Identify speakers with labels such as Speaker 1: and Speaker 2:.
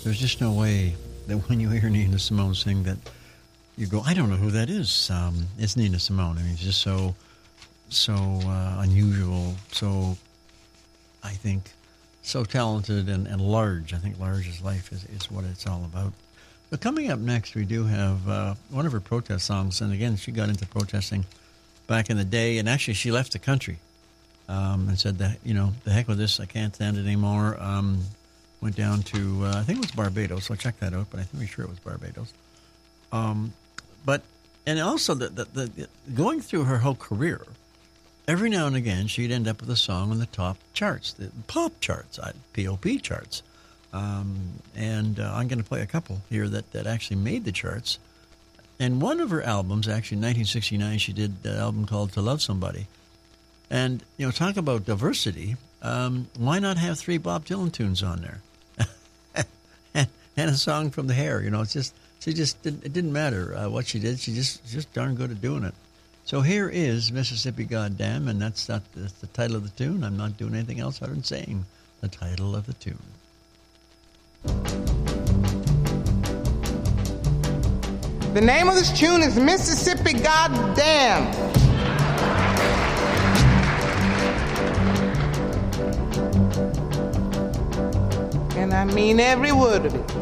Speaker 1: There's just no way that when you hear Nina Simone sing that you go, I don't know who that is. It's Nina Simone. I mean, it's just so unusual, so, I think, so talented and large. I think large as life is what it's all about. But coming up next, we do have one of her protest songs. And again, she got into protesting back in the day. And actually, she left the country and said that, the heck with this. I can't stand it anymore. Went down to, I think it was Barbados. So I'll check that out. But I'm pretty sure it was Barbados. And also, the going through her whole career, every now and again, she'd end up with a song on the top charts, the pop charts, POP charts. And I'm going to play a couple here that actually made the charts. And one of her albums, actually in 1969, she did an album called To Love Somebody. And, talk about diversity. Why not have 3 Bob Dylan tunes on there? and a song from The Hair. It didn't matter what she did. She's just darn good at doing it. So here is Mississippi Goddamn, and that's the title of the tune. I'm not doing anything else other than saying the title of the tune.
Speaker 2: The name of this tune is Mississippi Goddamn. And I mean every word of it.